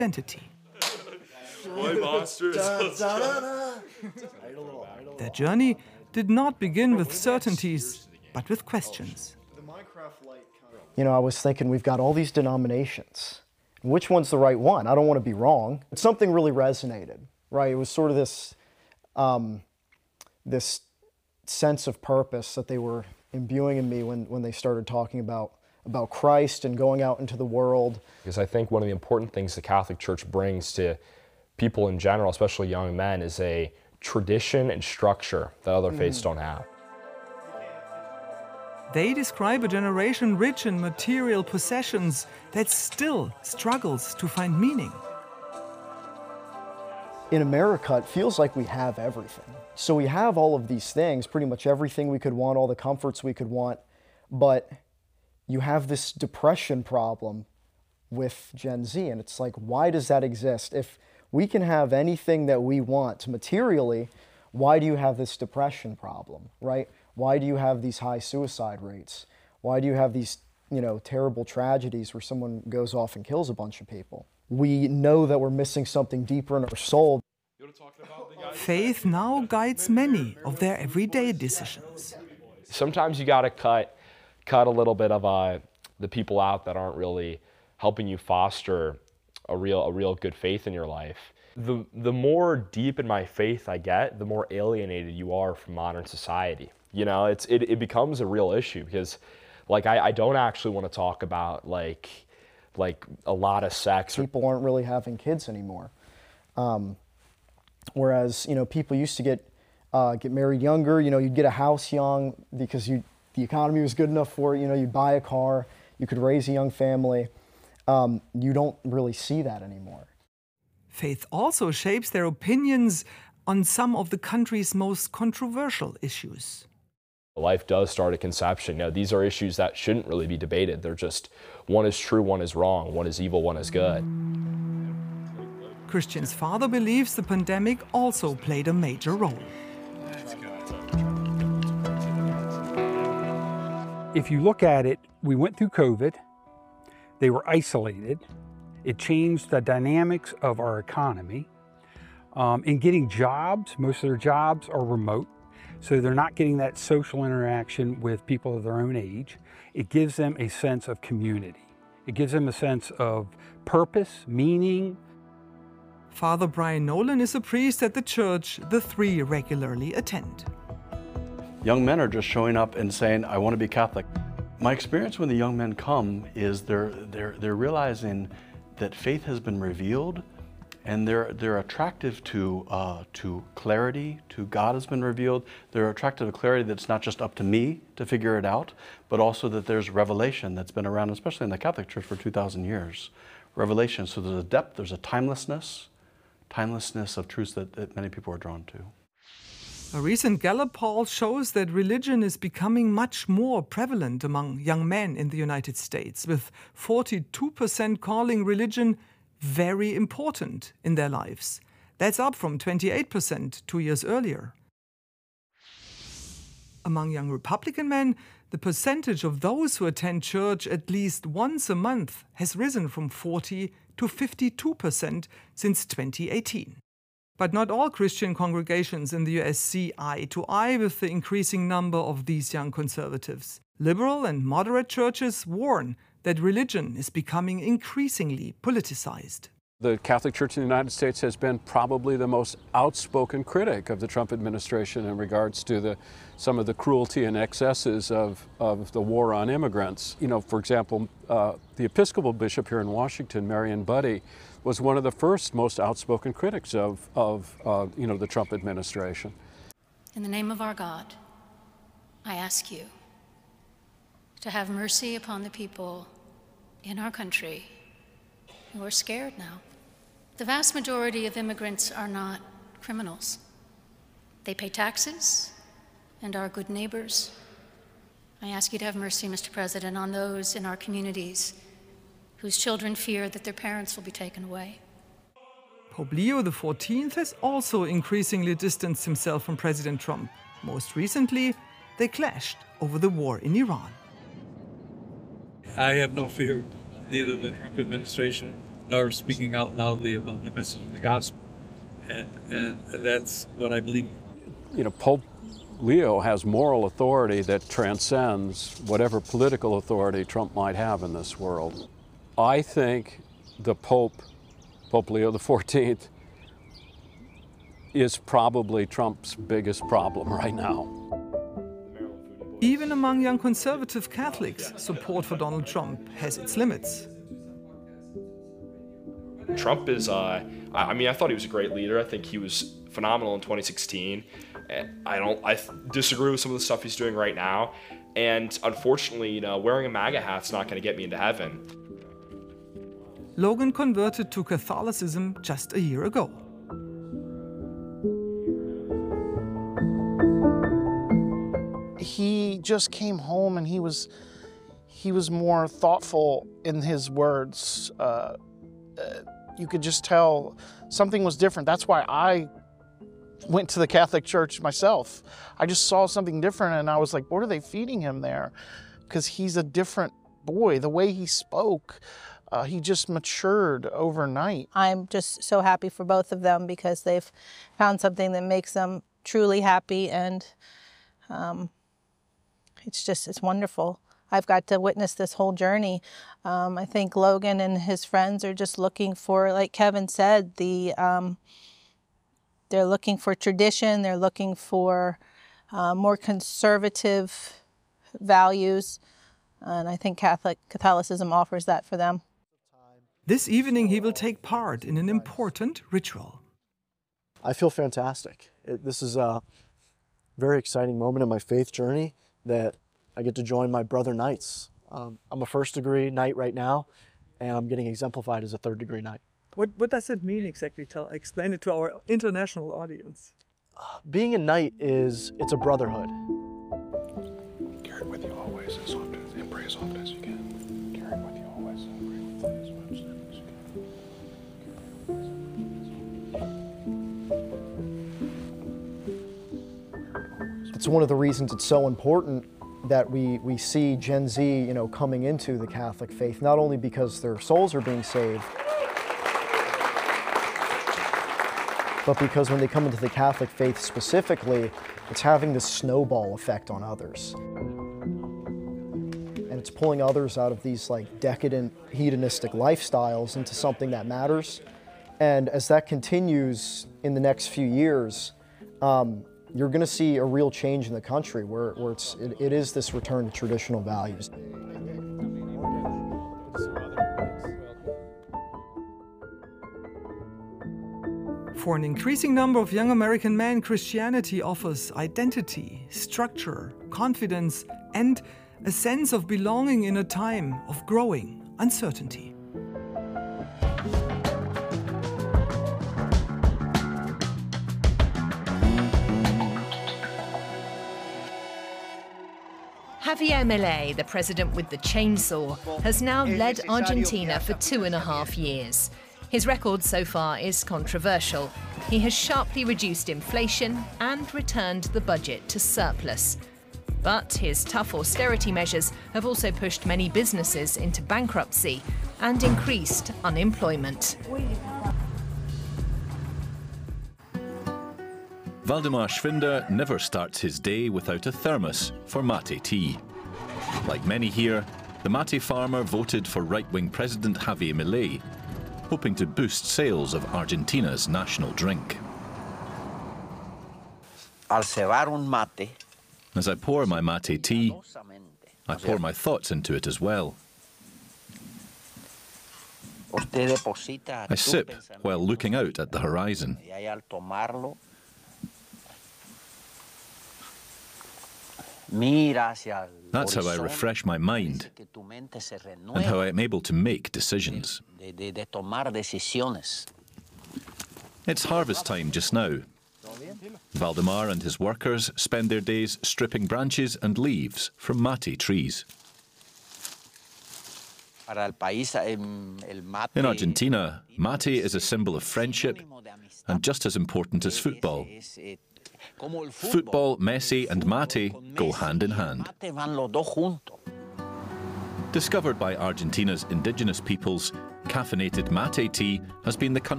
identity. Boy monsters. Their journey did not begin with certainties, but with questions. You know, I was thinking, we've got all these denominations. Which one's the right one? I don't want to be wrong. Something really resonated, right? It was sort of this, this sense of purpose that they were imbuing in me when they started talking about Christ and going out into the world. Because I think one of the important things the Catholic Church brings to people in general, especially young men, is a tradition and structure that other faiths don't have. They describe a generation rich in material possessions that still struggles to find meaning. In America, it feels like we have everything. So we have all of these things, pretty much everything we could want, all the comforts we could want, but you have this depression problem with Gen Z, and it's like, why does that exist? If we can have anything that we want materially, why do you have this depression problem, right? Why do you have these high suicide rates? Why do you have these, terrible tragedies where someone goes off and kills a bunch of people? We know that we're missing something deeper in our soul. Faith now guides many of their everyday decisions. Sometimes you got to cut a little bit of the people out that aren't really helping you foster a real good faith in your life. The more deep in my faith I get, the more alienated you are from modern society. It becomes a real issue because, I don't actually want to talk about like a lot of sex. People aren't really having kids anymore. Whereas, people used to get married younger. You'd get a house young because the economy was good enough for it. You'd buy a car, you could raise a young family. You don't really see that anymore. Faith also shapes their opinions on some of the country's most controversial issues. Life does start at conception. These are issues that shouldn't really be debated. They're just, one is true, one is wrong, one is evil, one is good. Christian's father believes the pandemic also played a major role. If you look at it, we went through COVID. They were isolated. It changed the dynamics of our economy. In getting jobs, most of their jobs are remote, so they're not getting that social interaction with people of their own age. It gives them a sense of community. It gives them a sense of purpose, meaning. Father Brian Nolan is a priest at the church the three regularly attend. Young men are just showing up and saying, I want to be Catholic. My experience when the young men come is they're realizing that faith has been revealed, and they're attractive to clarity, to God has been revealed. They're attracted to clarity that's not just up to me to figure it out, but also that there's revelation that's been around, especially in the Catholic Church for 2,000 years. Revelation, so there's a depth, there's a timelessness of truths that many people are drawn to. A recent Gallup poll shows that religion is becoming much more prevalent among young men in the United States, with 42% calling religion very important in their lives. That's up from 28% 2 years earlier. Among young Republican men, the percentage of those who attend church at least once a month has risen from 40 to 52% since 2018. But not all Christian congregations in the US see eye to eye with the increasing number of these young conservatives. Liberal and moderate churches warn that religion is becoming increasingly politicized. The Catholic Church in the United States has been probably the most outspoken critic of the Trump administration in regards to some of the cruelty and excesses of the war on immigrants. For example, the Episcopal bishop here in Washington, Marion Budde, was one of the first most outspoken critics of the Trump administration. In the name of our God, I ask you to have mercy upon the people in our country who are scared now. The vast majority of immigrants are not criminals. They pay taxes and are good neighbors. I ask you to have mercy, Mr. President, on those in our communities whose children fear that their parents will be taken away. Pope Leo XIV has also increasingly distanced himself from President Trump. Most recently, they clashed over the war in Iran. I have no fear, neither the Trump administration are speaking out loudly about the message of the gospel. And that's what I believe. You know, Pope Leo has moral authority that transcends whatever political authority Trump might have in this world. I think the Pope Leo XIV, is probably Trump's biggest problem right now. Even among young conservative Catholics, support for Donald Trump has its limits. Trump is, I thought he was a great leader. I think he was phenomenal in 2016. I disagree with some of the stuff he's doing right now. And unfortunately, wearing a MAGA hat's not going to get me into heaven. Logan converted to Catholicism just a year ago. He just came home and he was more thoughtful in his words. You could just tell something was different. That's why I went to the Catholic Church myself. I just saw something different and I was like, what are they feeding him there? Because he's a different boy. The way he spoke, he just matured overnight. I'm just so happy for both of them because they've found something that makes them truly happy, and it's wonderful. I've got to witness this whole journey. I think Logan and his friends are just looking for, like Kevin said, they're looking for tradition, they're looking for more conservative values, and I think Catholicism offers that for them. This evening he will take part in an important ritual. I feel fantastic. This is a very exciting moment in my faith journey that I get to join my brother knights. I'm a first-degree knight right now, and I'm getting exemplified as a third-degree knight. What does it mean exactly? Explain it to our international audience. Being a knight it's a brotherhood. Carry it with you always and pray as often as you can. Carry it with you always and pray with you as much as you can. It's one of the reasons it's so important that we see Gen Z, coming into the Catholic faith, not only because their souls are being saved, but because when they come into the Catholic faith specifically, it's having this snowball effect on others. And it's pulling others out of these decadent, hedonistic lifestyles into something that matters. And as that continues in the next few years, you're going to see a real change in the country where it is this return to traditional values. For an increasing number of young American men, Christianity offers identity, structure, confidence, and a sense of belonging in a time of growing uncertainty. Javier Milei, the president with the chainsaw, has now led Argentina for 2.5 years. His record so far is controversial. He has sharply reduced inflation and returned the budget to surplus. But his tough austerity measures have also pushed many businesses into bankruptcy and increased unemployment. Valdemar Schwinder never starts his day without a thermos for mate tea. Like many here, the mate farmer voted for right-wing President Javier Milei, hoping to boost sales of Argentina's national drink. As I pour my mate tea, I pour my thoughts into it as well. I sip while looking out at the horizon. That's how I refresh my mind and how I am able to make decisions. It's harvest time just now. Valdemar and his workers spend their days stripping branches and leaves from mate trees. In Argentina, mate is a symbol of friendship and just as important as football. Football, Messi and mate go hand in hand. Discovered by Argentina's indigenous peoples, caffeinated mate tea has been the country's